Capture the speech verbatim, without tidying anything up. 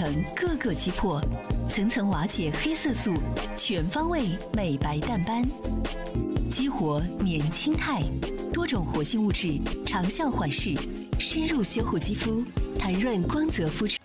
程个个击破，层层瓦解黑色素，全方位美白淡斑，激活年轻态，多种活性物质长效缓释，深入修护肌肤，弹润光泽肤质。